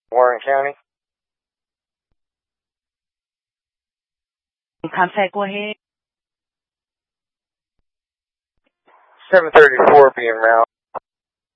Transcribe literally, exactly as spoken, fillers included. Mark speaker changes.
Speaker 1: Warren County.
Speaker 2: Contact, go ahead.
Speaker 1: seven thirty-four being route.